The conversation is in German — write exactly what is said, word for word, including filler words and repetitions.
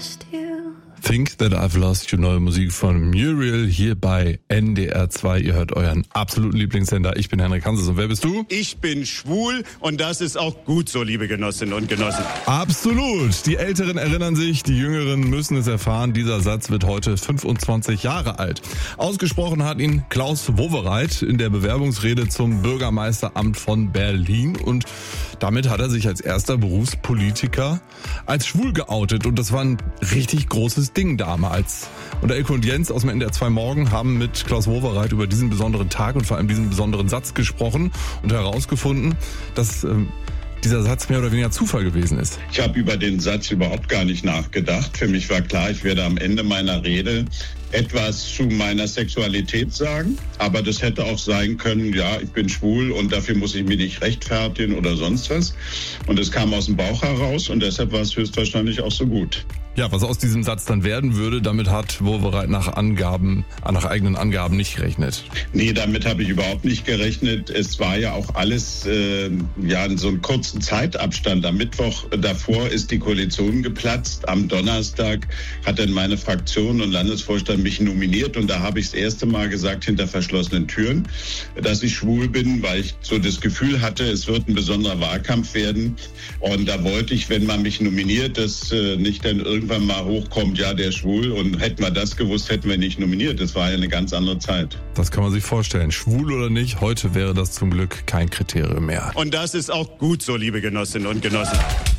Think That I've Lost You, neue Musik von Muriel hier bei N D R zwei. Ihr hört euren absoluten Lieblingssender. Ich bin Henrik Hanses und wer bist du? Ich bin schwul und das ist auch gut so, liebe Genossinnen und Genossen. Absolut. Die Älteren erinnern sich, die Jüngeren müssen es erfahren. Dieser Satz wird heute fünfundzwanzig Jahre alt. Ausgesprochen hat ihn Klaus Wowereit in der Bewerbungsrede zum Bürgermeisteramt von Berlin und damit hat er sich als erster Berufspolitiker als schwul geoutet und das war ein richtig großes Ding damals. Und der Ilko und Jens aus dem N D R zwei Morgen haben mit Klaus Wowereit über diesen besonderen Tag und vor allem diesen besonderen Satz gesprochen und herausgefunden, dass ähm, dieser Satz mehr oder weniger Zufall gewesen ist. Ich habe über den Satz überhaupt gar nicht nachgedacht. Für mich war klar, ich werde am Ende meiner Rede etwas zu meiner Sexualität sagen. Aber das hätte auch sein können, ja, ich bin schwul und dafür muss ich mich nicht rechtfertigen oder sonst was. Und es kam aus dem Bauch heraus und deshalb war es höchstwahrscheinlich auch so gut. Ja, was aus diesem Satz dann werden würde, damit hat Wowereit nach Angaben, nach eigenen Angaben nicht gerechnet. Nee, damit habe ich überhaupt nicht gerechnet. Es war ja auch alles äh, ja in so einem kurzen Zeitabstand. Am Mittwoch davor ist die Koalition geplatzt. Am Donnerstag hat dann meine Fraktion und Landesvorstand mich nominiert und da habe ich das erste Mal gesagt, hinter verschlossenen Türen, dass ich schwul bin, weil ich so das Gefühl hatte, es wird ein besonderer Wahlkampf werden. Und da wollte ich, wenn man mich nominiert, dass äh, nicht dann irgendwie irgendwann mal hochkommt, ja, der ist schwul und hätten wir das gewusst, hätten wir nicht nominiert. Das war ja eine ganz andere Zeit. Das kann man sich vorstellen. Schwul oder nicht, heute wäre das zum Glück kein Kriterium mehr. Und das ist auch gut so, liebe Genossinnen und Genossen.